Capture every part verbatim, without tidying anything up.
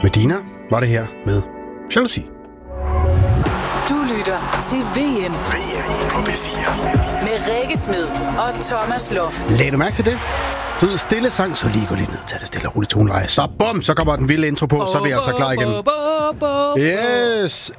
Medina var det her med Jalousi. Du lytter til V M. V M på B fire. Med Rikke Smed og Thomas Loft. Lad du mærke til det? Du ved, stille sang, så lige gå lidt ned, tag det stille og roligt toneleje. Så bum, så kommer den vilde intro på, så er vi altså klar igen. Yes!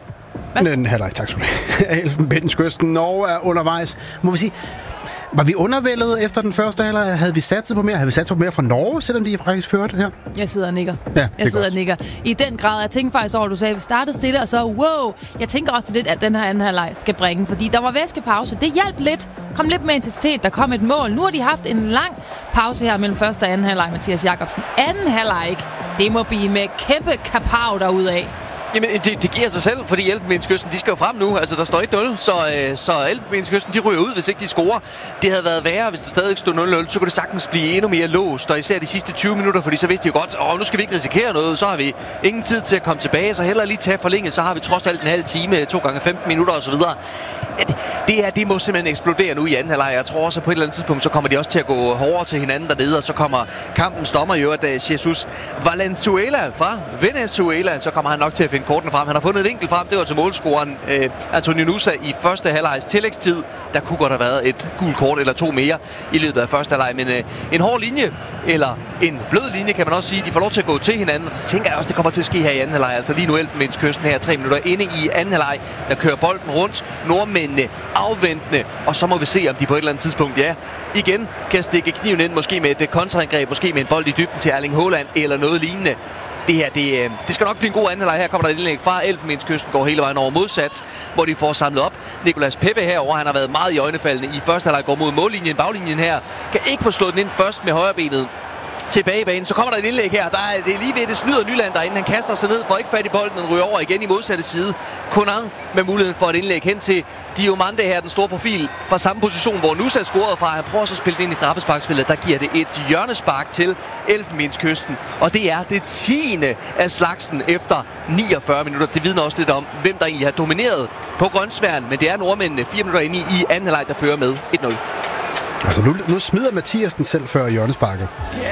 Anden halvleg, tak skal du have. Elfenbenskysten og er undervejs. Må vi sige, var vi undervældet efter den første halvleg? Havde vi satset på mere? Havde vi satset på mere fra Norge, selvom de faktisk førte her? Jeg sidder og nikker. Ja, jeg sidder og nikker. I den grad, jeg tænkte faktisk over, at du sagde, at vi startede stille, og så wow. Jeg tænker også, det, at den her anden halvleg skal bringe, fordi der var væskepause. Det hjalp lidt. Kom lidt mere intensitet. Der kom et mål. Nu har de haft en lang pause her mellem første og anden halvleg, Mathias Jacobsen. Anden halvleg, det må blive med kæmpe kapav derudaf. Jamen, det, det giver sig selv, fordi Elfenbenskysten, de skal jo frem nu. Altså, der står et nul, så, øh, så Elfenbenskysten, de ryger ud, hvis ikke de scorer. Det havde været værre, hvis der stadig stod nul nul. Så kunne det sagtens blive endnu mere låst, og især de sidste tyve minutter, fordi så vidste de jo godt, åh, nu skal vi ikke risikere noget, så har vi ingen tid til at komme tilbage, så hellere lige tage forlænget, så har vi trods alt en halv time, to gange femten minutter osv. Ja, det, det her, det må simpelthen eksplodere nu i anden halvleg. Jeg tror også, at på et eller andet tidspunkt, så kommer de også til at gå hårdere til hinanden dernede, og så kommer kampens dommer jo, at Jesus Valenzuela fra Venezuela, så kommer han nok til at finde kortene frem. Han har fundet et enkelt frem, det var til målscoren øh, Antonio Nusa i første halvlegs tillægstid. Der kunne godt have været et gult kort eller to mere i løbet af første halvleg, men øh, en hård linje, eller en blød linje, kan man også sige. De får lov til at gå til hinanden. Tænker jeg også, det kommer til at ske her i anden halvleg. Altså lige nu Elfenbenskysten her, tre minutter inde i anden halvleg. Der kører bolden rundt. Nordmændene afventende, og så må vi se, om de på et eller andet tidspunkt, ja, igen kan stikke kniven ind, måske med et kontraangreb, måske med en bold i dybden til Erling Haaland, eller noget lignende. Det her, det, det skal nok blive en god anden halvleg. Her kommer der et indlæg fra Elfenbenskysten, går hele vejen over modsat, hvor de får samlet op. Nicolas Pepe herover, han har været meget i øjnefaldene i første halvleg, går mod mållinjen, baglinjen her, kan ikke få slået den ind først med højrebenet. Tilbage i banen. Så kommer der et indlæg her. Der er, det er lige ved, det snyder Nyland derinde. Han kaster sig ned, får ikke fat i bolden, og ryger over igen i modsatte side. Conan med muligheden for et indlæg hen til Diomande her, den store profil, fra samme position, hvor Nusa scorede fra. Han prøver så at spille den ind i straffesparksfeltet. Der giver det et hjørnespark til Elfenbenskysten. Og det er det tiende af slagsen efter niogfyrre minutter. Det vidner også lidt om, hvem der egentlig har domineret på grønsværen. Men det er nordmændene fire minutter inde i, i anden halvleg, der fører med et nul. Altså, nu, nu smider Mathias den selv før hjørnesparket.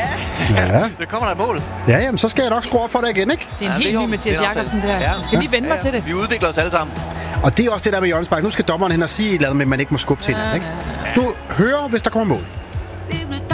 Ja, ja. Det kommer der et mål. Ja, jamen, så skal jeg nok skrue op for det igen, ikke? Det er en ja, helt ny Mathias Jacobsen, det her. Ja. Jeg skal lige vende mig ja, ja. til det. Vi udvikler os alle sammen. Og det er også det der med hjørnespark. Nu skal dommeren hen og sige et eller andet, men man ikke må skubbe til hinanden, ikke? Du hører, hvis der kommer mål.